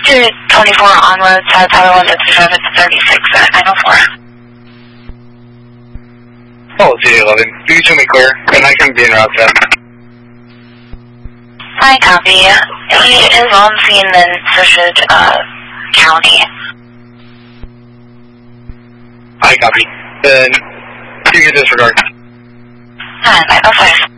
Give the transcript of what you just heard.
224 onwards, Tyler 157 to 36 at 904. Oh, G11. Please show me clear, and I can be in route 7. Hi, copy. He is on scene in Fishwood County. I copy. Then, you can disregard. 905.